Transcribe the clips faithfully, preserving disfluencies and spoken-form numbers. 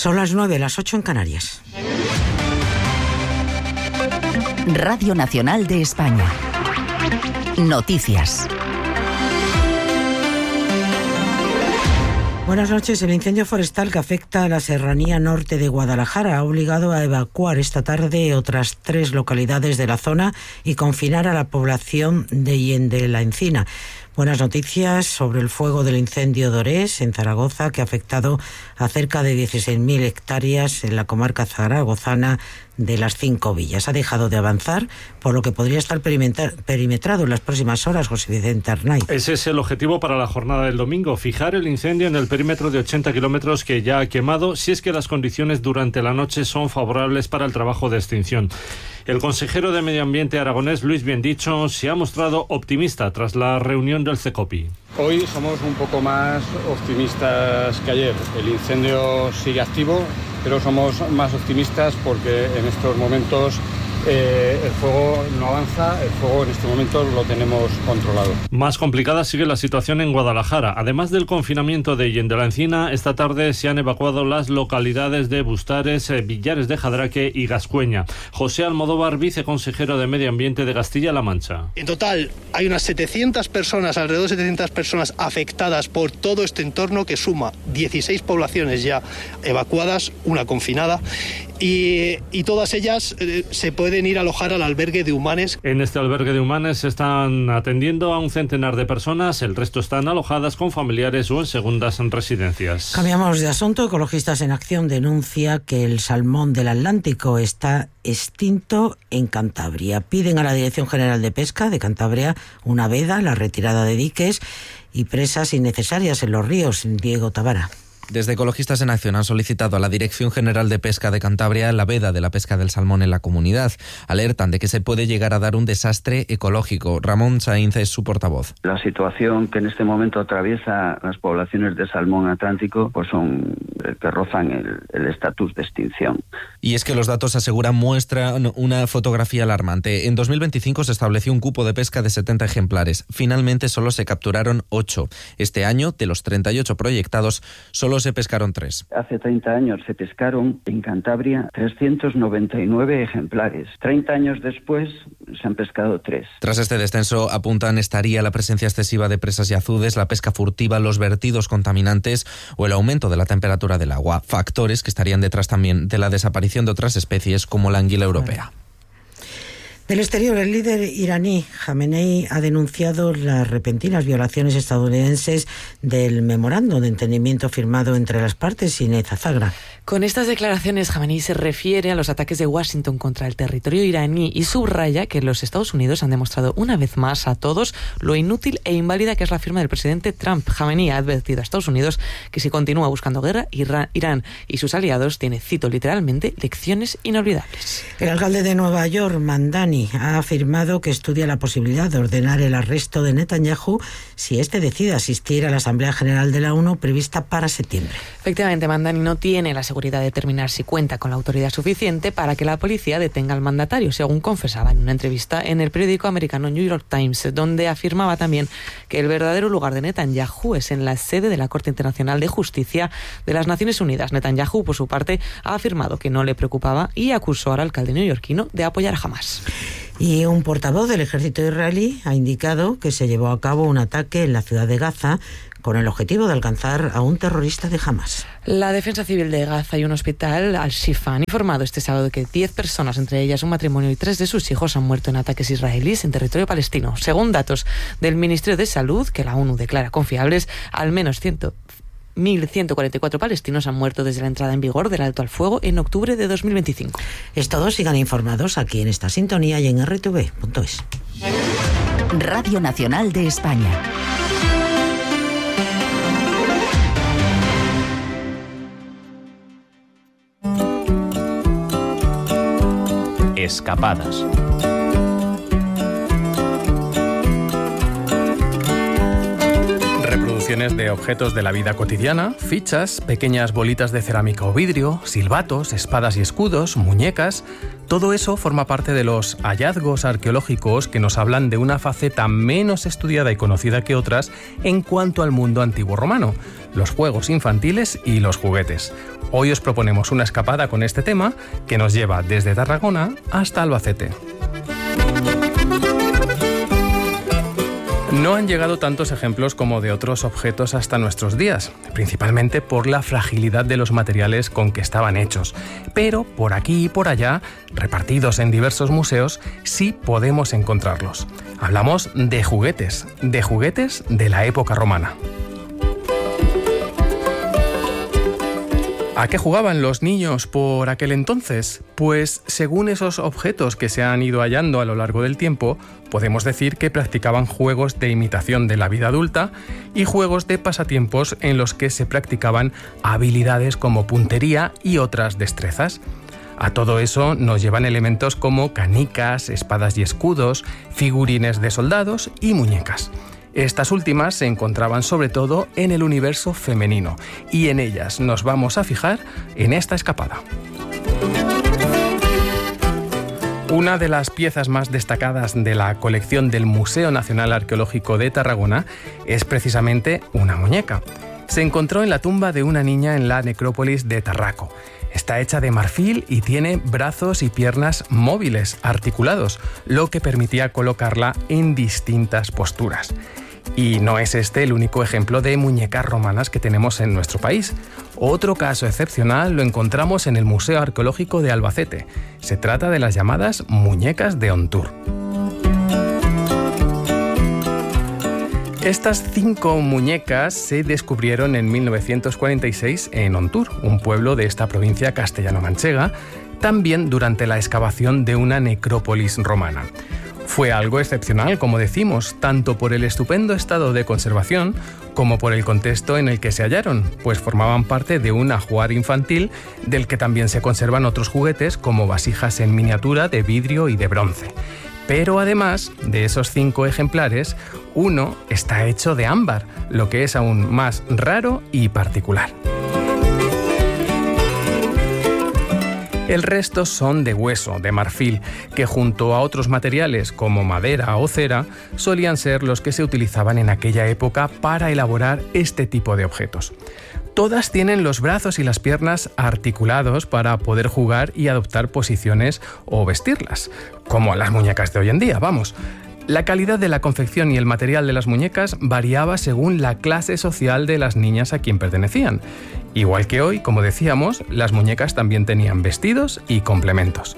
Son las nueve, las ocho en Canarias. Radio Nacional de España. Noticias. Buenas noches. El incendio forestal que afecta a la serranía norte de Guadalajara ha obligado a evacuar esta tarde otras tres localidades de la zona y confinar a la población de Yende la Encina. Buenas noticias sobre el fuego del incendio de Orés, en Zaragoza, que ha afectado a cerca de dieciséis mil hectáreas en la comarca zaragozana de las Cinco Villas. Ha dejado de avanzar, por lo que podría estar perimetrado en las próximas horas, José Vicente Arnaiz. Ese es el objetivo para la jornada del domingo, fijar el incendio en el perímetro de ochenta kilómetros que ya ha quemado, si es que las condiciones durante la noche son favorables para el trabajo de extinción. El consejero de Medio Ambiente aragonés, Luis Biendicho, se ha mostrado optimista tras la reunión del CECOPI. Hoy somos un poco más optimistas que ayer. El incendio sigue activo, pero somos más optimistas porque en estos momentos eh, el fuego no avanza, el fuego en este momento lo tenemos controlado. Más complicada sigue la situación en Guadalajara. Además del confinamiento de Yende la Encina, esta tarde se han evacuado las localidades de Bustares, eh, Villares de Jadraque y Gascueña. José Almodóvar, viceconsejero de Medio Ambiente de Castilla-La Mancha. En total hay unas setecientas personas, alrededor de setecientas personas afectadas por todo este entorno, que suma dieciséis poblaciones ya evacuadas, una confinada, y, y todas ellas eh, se pueden ir a alojar al albergue de Humanes. En este albergue de Humanes se están atendiendo a un centenar de personas, el resto están alojadas con familiares o en segundas residencias. Cambiamos de asunto. Ecologistas en Acción denuncia que el salmón del Atlántico está extinto en Cantabria. Piden a la Dirección General de Pesca de Cantabria una veda, la retirada de diques y presas innecesarias en los ríos. Diego Tavara. Desde Ecologistas en Acción han solicitado a la Dirección General de Pesca de Cantabria la veda de la pesca del salmón en la comunidad. Alertan de que se puede llegar a dar un desastre ecológico. Ramón Sainz es su portavoz. La situación que en este momento atraviesa las poblaciones de salmón atlántico pues son que rozan el estatus de extinción. Y es que los datos aseguran muestran una fotografía alarmante. En dos mil veinticinco se estableció un cupo de pesca de setenta ejemplares. Finalmente solo se capturaron ocho. Este año, de los treinta y ocho proyectados, solo se pescaron tres. Hace treinta años se pescaron en Cantabria trescientos noventa y nueve ejemplares. treinta años después se han pescado tres. Tras este descenso, apuntan, estaría la presencia excesiva de presas y azudes, la pesca furtiva, los vertidos contaminantes o el aumento de la temperatura del agua. Factores que estarían detrás también de la desaparición de otras especies como la anguila europea. Del exterior, el líder iraní Jamenei ha denunciado las repentinas violaciones estadounidenses del memorando de entendimiento firmado entre las partes y Nez Azagra. Con estas declaraciones, Jamenei se refiere a los ataques de Washington contra el territorio iraní y subraya que los Estados Unidos han demostrado una vez más a todos lo inútil e inválida que es la firma del presidente Trump. Jamenei ha advertido a Estados Unidos que si continúa buscando guerra, Irán y sus aliados tiene, cito literalmente, lecciones inolvidables. El alcalde de Nueva York, Mandani, ha afirmado que estudia la posibilidad de ordenar el arresto de Netanyahu si éste decide asistir a la Asamblea General de la ONU prevista para septiembre. Efectivamente, Mandani no tiene la seguridad de determinar si cuenta con la autoridad suficiente para que la policía detenga al mandatario, según confesaba en una entrevista en el periódico americano New York Times, donde afirmaba también que el verdadero lugar de Netanyahu es en la sede de la Corte Internacional de Justicia de las Naciones Unidas. Netanyahu, por su parte, ha afirmado que no le preocupaba y acusó al alcalde neoyorquino de apoyar a Hamás. Y un portavoz del ejército israelí ha indicado que se llevó a cabo un ataque en la ciudad de Gaza con el objetivo de alcanzar a un terrorista de Hamás. La Defensa Civil de Gaza y un hospital, Al-Shifa, han informado este sábado que diez personas, entre ellas un matrimonio y tres de sus hijos, han muerto en ataques israelíes en territorio palestino. Según datos del Ministerio de Salud, que la ONU declara confiables, al menos mil ciento cuarenta y cuatro palestinos han muerto desde la entrada en vigor del alto al fuego en octubre de dos mil veinticinco. Es todo, sigan informados aquí en esta sintonía y en erre te ve punto es. Radio Nacional de España. Escapadas. colecciones de objetos de la vida cotidiana, fichas, pequeñas bolitas de cerámica o vidrio, silbatos, espadas y escudos, muñecas. Todo eso forma parte de los hallazgos arqueológicos que nos hablan de una faceta menos estudiada y conocida que otras en cuanto al mundo antiguo romano, los juegos infantiles y los juguetes. Hoy os proponemos una escapada con este tema que nos lleva desde Tarragona hasta Albacete. No han llegado tantos ejemplos como de otros objetos hasta nuestros días, principalmente por la fragilidad de los materiales con que estaban hechos. Pero por aquí y por allá, repartidos en diversos museos, sí podemos encontrarlos. Hablamos de juguetes, de juguetes de la época romana. ¿A qué jugaban los niños por aquel entonces? Pues según esos objetos que se han ido hallando a lo largo del tiempo, podemos decir que practicaban juegos de imitación de la vida adulta y juegos de pasatiempos en los que se practicaban habilidades como puntería y otras destrezas. A todo eso nos llevan elementos como canicas, espadas y escudos, figurines de soldados y muñecas. Estas últimas se encontraban sobre todo en el universo femenino y en ellas nos vamos a fijar en esta escapada. Una de las piezas más destacadas de la colección del Museo Nacional Arqueológico de Tarragona es precisamente una muñeca. Se encontró en la tumba de una niña en la necrópolis de Tarraco. Está hecha de marfil y tiene brazos y piernas móviles, articulados, lo que permitía colocarla en distintas posturas. Y no es este el único ejemplo de muñecas romanas que tenemos en nuestro país. Otro caso excepcional lo encontramos en el Museo Arqueológico de Albacete. Se trata de las llamadas muñecas de Ontur. Estas cinco muñecas se descubrieron en mil novecientos cuarenta y seis en Ontur, un pueblo de esta provincia castellano-manchega, también durante la excavación de una necrópolis romana. Fue algo excepcional, como decimos, tanto por el estupendo estado de conservación como por el contexto en el que se hallaron, pues formaban parte de un ajuar infantil del que también se conservan otros juguetes como vasijas en miniatura de vidrio y de bronce. Pero además de esos cinco ejemplares, uno está hecho de ámbar, lo que es aún más raro y particular. El resto son de hueso, de marfil, que junto a otros materiales como madera o cera, solían ser los que se utilizaban en aquella época para elaborar este tipo de objetos. Todas tienen los brazos y las piernas articulados para poder jugar y adoptar posiciones o vestirlas, como las muñecas de hoy en día, vamos. La calidad de la confección y el material de las muñecas variaba según la clase social de las niñas a quien pertenecían. Igual que hoy, como decíamos, las muñecas también tenían vestidos y complementos.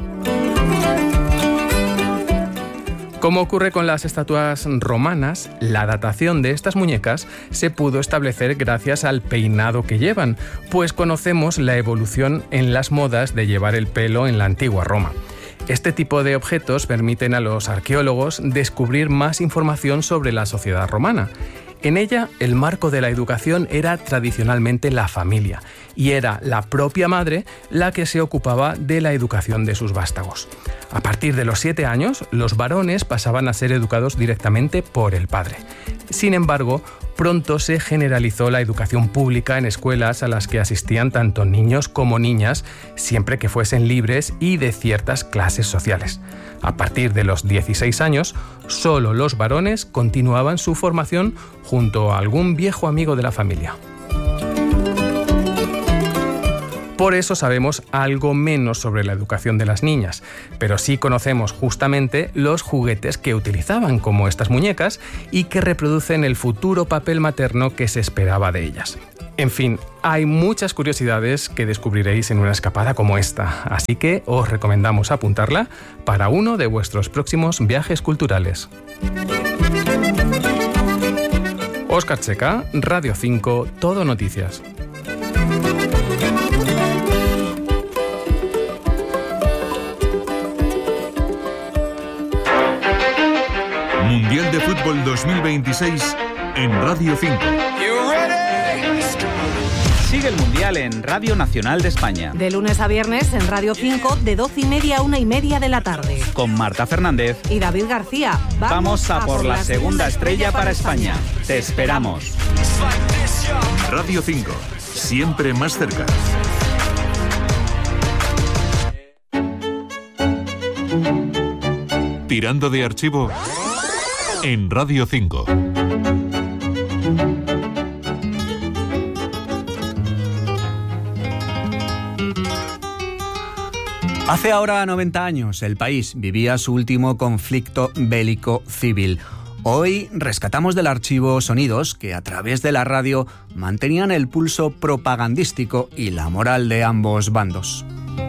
Como ocurre con las estatuas romanas, la datación de estas muñecas se pudo establecer gracias al peinado que llevan, pues conocemos la evolución en las modas de llevar el pelo en la antigua Roma. Este tipo de objetos permiten a los arqueólogos descubrir más información sobre la sociedad romana. En ella, el marco de la educación era tradicionalmente la familia, y era la propia madre la que se ocupaba de la educación de sus vástagos. A partir de los siete años, los varones pasaban a ser educados directamente por el padre. Sin embargo, pronto se generalizó la educación pública en escuelas a las que asistían tanto niños como niñas, siempre que fuesen libres y de ciertas clases sociales. A partir de los dieciséis años, solo los varones continuaban su formación junto a algún viejo amigo de la familia. Por eso sabemos algo menos sobre la educación de las niñas, pero sí conocemos justamente los juguetes que utilizaban, como estas muñecas, y que reproducen el futuro papel materno que se esperaba de ellas. En fin, hay muchas curiosidades que descubriréis en una escapada como esta, así que os recomendamos apuntarla para uno de vuestros próximos viajes culturales. Óscar Checa, Radio cinco, Todo Noticias. Mundial de Fútbol dos mil veintiséis en Radio cinco. Sigue el Mundial en Radio Nacional de España. De lunes a viernes en Radio cinco, de doce y media a una y media de la tarde. Con Marta Fernández y David García. Vamos, Vamos a, a por, por la segunda estrella para España. España. Te esperamos. Radio cinco, siempre más cerca. Tirando de archivo en Radio cinco. Hace ahora noventa años, el país vivía su último conflicto bélico civil. Hoy rescatamos del archivo sonidos que a través de la radio mantenían el pulso propagandístico y la moral de ambos bandos.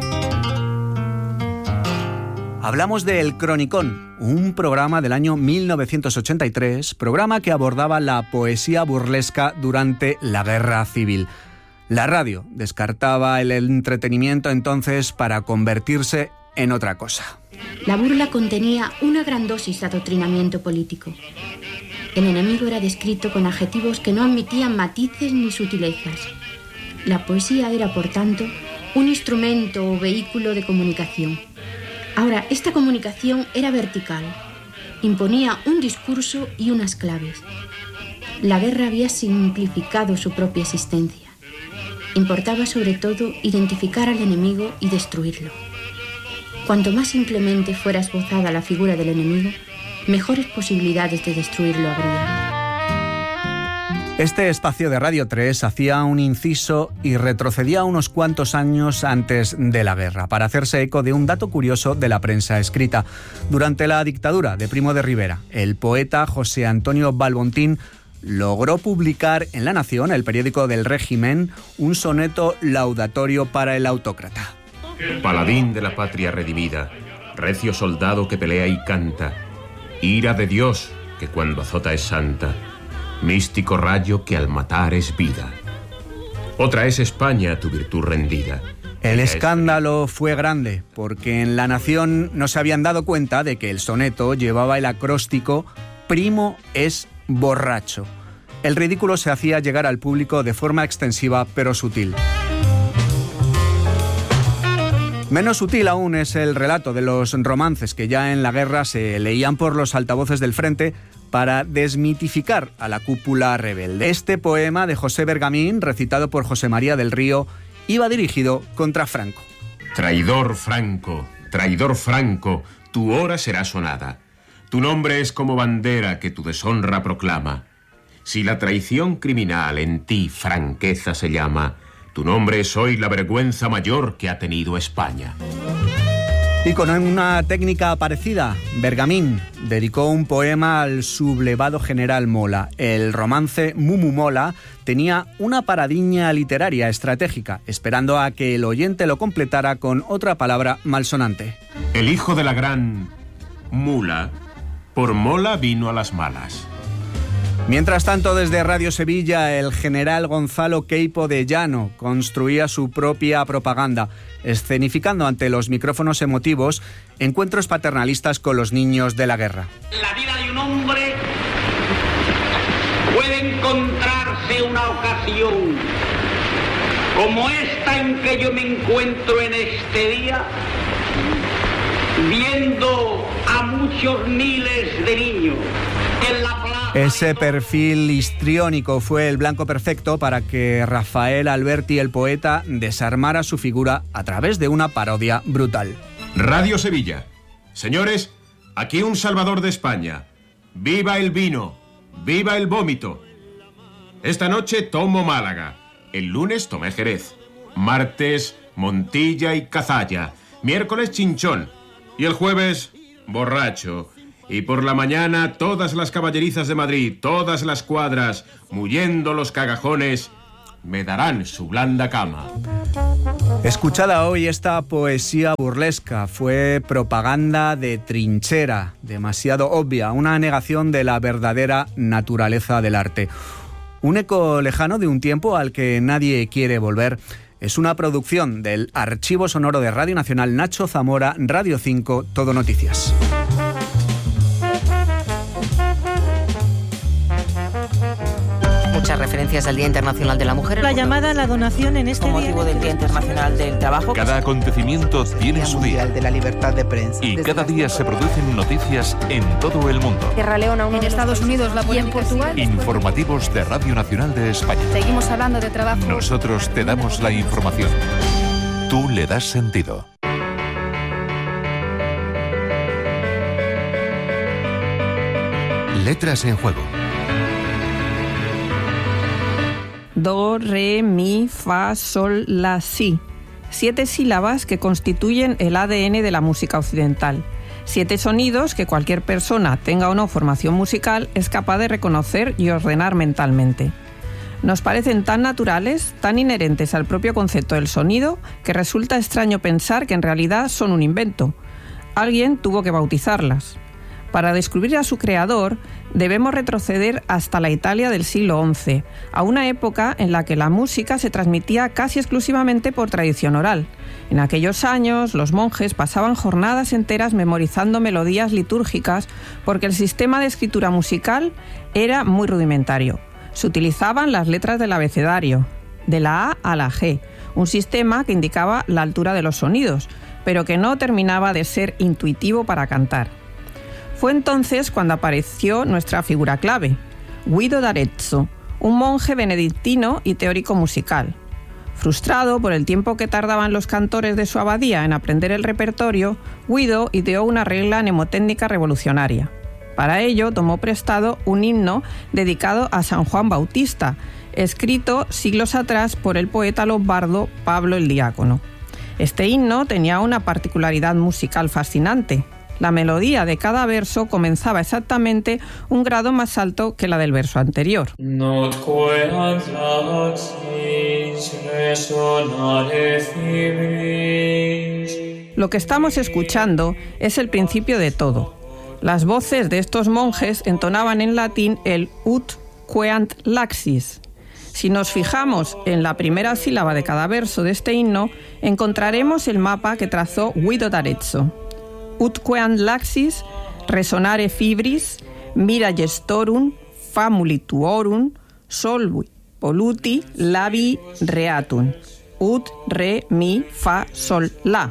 Hablamos de El Cronicón, un programa del año mil novecientos ochenta y tres, programa que abordaba la poesía burlesca durante la Guerra Civil. La radio descartaba el entretenimiento entonces para convertirse en otra cosa. La burla contenía una gran dosis de adoctrinamiento político. El enemigo era descrito con adjetivos que no admitían matices ni sutilezas. La poesía era, por tanto, un instrumento o vehículo de comunicación. Ahora, esta comunicación era vertical. Imponía un discurso y unas claves. La guerra había simplificado su propia existencia. Importaba sobre todo identificar al enemigo y destruirlo. Cuanto más simplemente fuera esbozada la figura del enemigo, mejores posibilidades de destruirlo habría. Este espacio de Radio tres hacía un inciso y retrocedía unos cuantos años antes de la guerra para hacerse eco de un dato curioso de la prensa escrita. Durante la dictadura de Primo de Rivera, el poeta José Antonio Balbontín logró publicar en La Nación, el periódico del régimen, un soneto laudatorio para el autócrata. Paladín de la patria redimida, recio soldado que pelea y canta, ira de Dios que cuando azota es santa, místico rayo que al matar es vida. Otra es España tu virtud rendida. El escándalo fue grande porque en La Nación no se habían dado cuenta de que el soneto llevaba el acróstico Primo es borracho. El ridículo se hacía llegar al público de forma extensiva pero sutil. Menos sutil aún es el relato de los romances que ya en la guerra se leían por los altavoces del frente para desmitificar a la cúpula rebelde. Este poema de José Bergamín, recitado por José María del Río, iba dirigido contra Franco. Traidor Franco, traidor Franco, tu hora será sonada. Tu nombre es como bandera que tu deshonra proclama. Si la traición criminal en ti franqueza se llama, tu nombre es hoy la vergüenza mayor que ha tenido España. Y con una técnica parecida, Bergamín dedicó un poema al sublevado general Mola. El romance Mumu Mola tenía una paradiña literaria estratégica, esperando a que el oyente lo completara con otra palabra malsonante. El hijo de la gran mula, por mola vino a las malas. Mientras tanto, desde Radio Sevilla, el general Gonzalo Queipo de Llano construía su propia propaganda, escenificando ante los micrófonos emotivos encuentros paternalistas con los niños de la guerra. La vida de un hombre puede encontrarse una ocasión como esta en que yo me encuentro en este día, viendo a muchos miles de niños en la plaza. Ese perfil histriónico fue el blanco perfecto para que Rafael Alberti, el poeta, desarmara su figura a través de una parodia brutal. Radio Sevilla. Señores, aquí un salvador de España. ¡Viva el vino! ¡Viva el vómito! Esta noche tomo Málaga. El lunes tomé Jerez. Martes, Montilla y Cazalla. Miércoles, Chinchón. Y el jueves, borracho. Y por la mañana, todas las caballerizas de Madrid, todas las cuadras, muyendo los cagajones, me darán su blanda cama. Escuchada hoy, esta poesía burlesca fue propaganda de trinchera, demasiado obvia, una negación de la verdadera naturaleza del arte. Un eco lejano de un tiempo al que nadie quiere volver. Es una producción del Archivo Sonoro de Radio Nacional, Nacho Zamora, Radio cinco, Todo Noticias. Muchas referencias al Día Internacional de la Mujer. La llamada a la donación en este con motivo del Día Internacional del Trabajo. Cada acontecimiento tiene su día. de la libertad de prensa. Y cada día se producen noticias en todo el mundo. Sierra Leona, uno en Estados Unidos, la y en Portugal. Informativos de Radio Nacional de España. Seguimos hablando de trabajo. Nosotros te damos la información. Tú le das sentido. Letras en juego. Do, re, mi, fa, sol, la, si. Siete sílabas que constituyen el A D N de la música occidental. Siete sonidos que cualquier persona, tenga o no formación musical, es capaz de reconocer y ordenar mentalmente. Nos parecen tan naturales, tan inherentes al propio concepto del sonido, que resulta extraño pensar que en realidad son un invento. Alguien tuvo que bautizarlas. Para descubrir a su creador, debemos retroceder hasta la Italia del siglo once, a una época en la que la música se transmitía casi exclusivamente por tradición oral. En aquellos años, los monjes pasaban jornadas enteras memorizando melodías litúrgicas porque el sistema de escritura musical era muy rudimentario. Se utilizaban las letras del abecedario, de la A a la G, un sistema que indicaba la altura de los sonidos, pero que no terminaba de ser intuitivo para cantar. Fue entonces cuando apareció nuestra figura clave, Guido d'Arezzo, un monje benedictino y teórico musical. Frustrado por el tiempo que tardaban los cantores de su abadía en aprender el repertorio, Guido ideó una regla mnemotécnica revolucionaria. Para ello tomó prestado un himno dedicado a San Juan Bautista, escrito siglos atrás por el poeta lombardo Pablo el Diácono. Este himno tenía una particularidad musical fascinante. La melodía de cada verso comenzaba exactamente un grado más alto que la del verso anterior. Lo que estamos escuchando es el principio de todo. Las voces de estos monjes entonaban en latín el ut queant laxis. Si nos fijamos en la primera sílaba de cada verso de este himno, encontraremos el mapa que trazó Guido d'Arezzo. Ut queant laxis, resonare fibris, mira gestorum, famuli tuorum, solvi, poluti, labi, reatum. Ut, re, mi, fa, sol, la.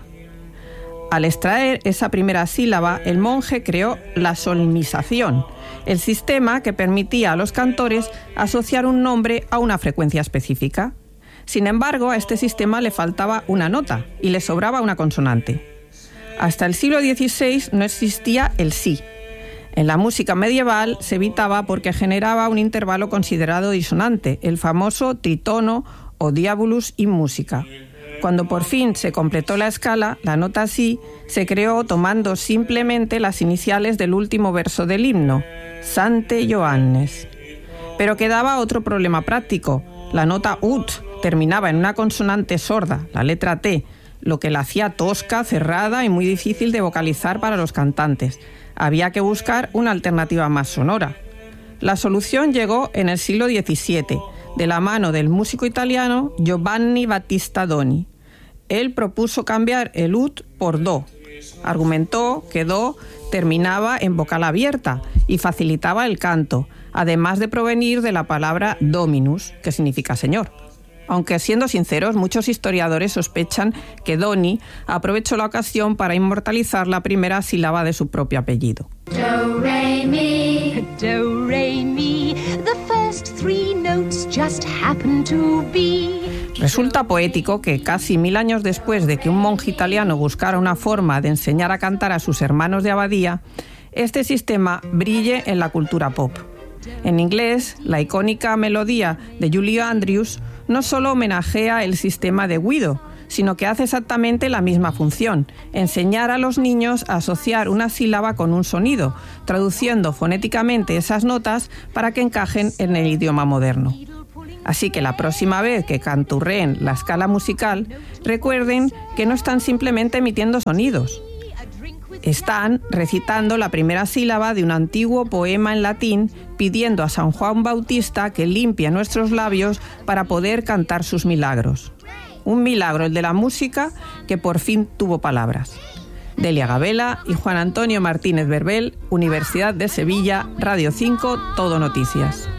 Al extraer esa primera sílaba, el monje creó la solmización, el sistema que permitía a los cantores asociar un nombre a una frecuencia específica. Sin embargo, a este sistema le faltaba una nota y le sobraba una consonante. Hasta el siglo dieciséis no existía el sí. En la música medieval se evitaba porque generaba un intervalo considerado disonante, el famoso tritono o diabolus in musica. Cuando por fin se completó la escala, la nota sí se creó tomando simplemente las iniciales del último verso del himno, Sante Johannes. Pero quedaba otro problema práctico. La nota ut terminaba en una consonante sorda, la letra T, lo que la hacía tosca, cerrada y muy difícil de vocalizar para los cantantes. Había que buscar una alternativa más sonora. La solución llegó en el siglo diecisiete, de la mano del músico italiano Giovanni Battista Doni. Él propuso cambiar el ut por do. Argumentó que do terminaba en vocal abierta y facilitaba el canto, además de provenir de la palabra dominus, que significa señor. Aunque, siendo sinceros, muchos historiadores sospechan que Doni aprovechó la ocasión para inmortalizar la primera sílaba de su propio apellido. Do, re, mi. Do, re, mi. The first three notes just happen to be. Resulta poético que casi mil años después de que un monje italiano buscara una forma de enseñar a cantar a sus hermanos de abadía, este sistema brille en la cultura pop. En inglés, la icónica melodía de Julie Andrews no solo homenajea el sistema de Guido, sino que hace exactamente la misma función, enseñar a los niños a asociar una sílaba con un sonido, traduciendo fonéticamente esas notas para que encajen en el idioma moderno. Así que la próxima vez que canturreen la escala musical, recuerden que no están simplemente emitiendo sonidos. Están recitando la primera sílaba de un antiguo poema en latín pidiendo a San Juan Bautista que limpie nuestros labios para poder cantar sus milagros. Un milagro, el de la música, que por fin tuvo palabras. Delia Gabela y Juan Antonio Martínez Berbel, Universidad de Sevilla, Radio cinco, Todo Noticias.